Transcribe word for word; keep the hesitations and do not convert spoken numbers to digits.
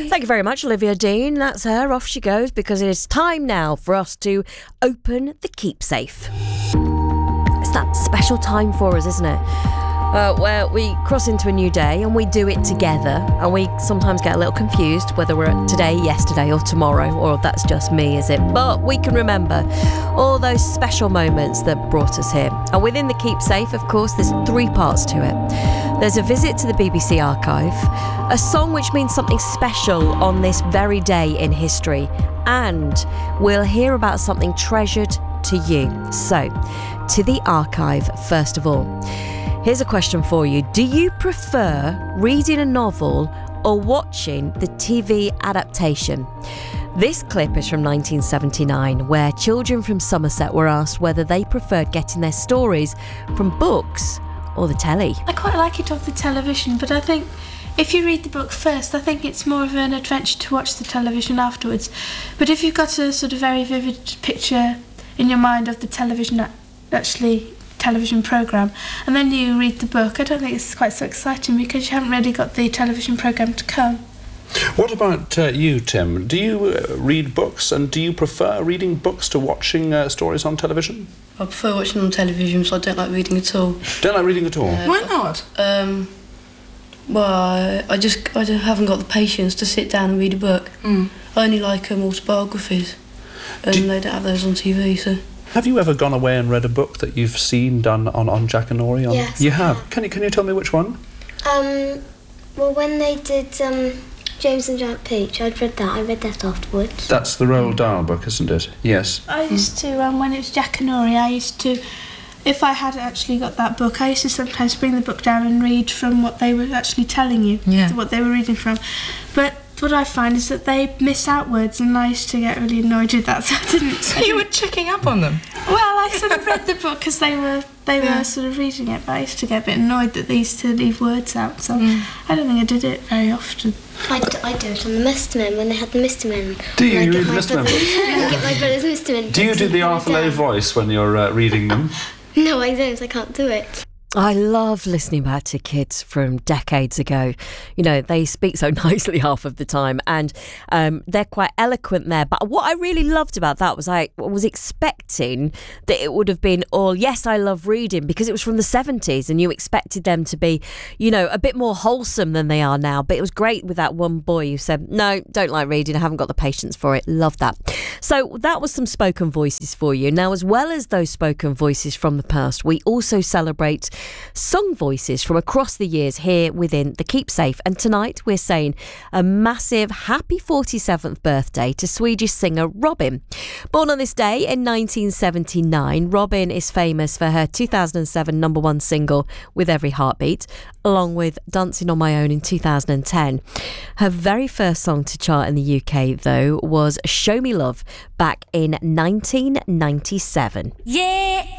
Thank you very much, Olivia Dean. That's her. Off she goes, because it is time now for us to open the Keep Safe. It's that special time for us, isn't it? Uh, where we cross into a new day and we do it together, and we sometimes get a little confused whether we're at today, yesterday or tomorrow, or that's just me, is it? But we can remember all those special moments that brought us here. And within the Keep Safe, of course, there's three parts to it. There's a visit to the B B C archive, a song which means something special on this very day in history, and we'll hear about something treasured to you. So, to the archive first of all. Here's a question for you. Do you prefer reading a novel or watching the T V adaptation? This clip is from nineteen seventy-nine, where children from Somerset were asked whether they preferred getting their stories from books or the telly. I quite like it off the television, but I think if you read the book first, I think it's more of an adventure to watch the television afterwards. But if you've got a sort of very vivid picture in your mind of the television actually television programme, and then you read the book, I don't think it's quite so exciting because you haven't really got the television programme to come. What about uh, you, Tim? Do you uh, read books, and do you prefer reading books to watching uh, stories on television? I prefer watching on television, so I don't like reading at all. Don't like reading at all? Uh, Why not? Um, well, I, I just I just haven't got the patience to sit down and read a book. Mm. I only like um, autobiographies, and Do- they don't have those on T V, so... Have you ever gone away and read a book that you've seen done on, on Jack and Nori? On? Yes, You I have? have. Can you, can you tell me which one? Um, well, when they did um, James and Giant Peach, I'd read that. I read that afterwards. That's the Roald Dahl book, isn't it? Yes. I used to, um, when it was Jack and Nori, I used to, if I had actually got that book, I used to sometimes bring the book down and read from what they were actually telling you, Yeah. what they were reading from. But what I find is that they miss out words, and I used to get really annoyed with that, so I didn't... So you were checking up on them? Well, I sort of read the book because they were they Yeah. were sort of reading it, but I used to get a bit annoyed that they used to leave words out, so Mm. I don't think I did it very often. I d- I do it on the Mister Men when they had the Mister Men. Do you And I read get the my Mister Men brother- books? I get my brother's Mister Men. Do you books do and the put them Arthur Lowe down. voice when you're uh, reading them? No, I don't. I can't do it. I love listening back to kids from decades ago. You know, they speak so nicely half of the time, and um, they're quite eloquent there. But what I really loved about that was I was expecting that it would have been all, yes, I love reading, because it was from the seventies and you expected them to be, you know, a bit more wholesome than they are now. But it was great with that one boy who said, no, don't like reading. I haven't got the patience for it. Love that. So that was some spoken voices for you. Now, as well as those spoken voices from the past, we also celebrate sung voices from across the years here within the Keep Safe. And tonight we're saying a massive happy forty-seventh birthday to Swedish singer Robin. Born on this day in nineteen seventy-nine, Robin is famous for her two thousand seven number one single With Every Heartbeat, along with Dancing on My Own in two thousand ten. Her very first song to chart in the U K, though, was Show Me Love back in nineteen ninety-seven. Yeah,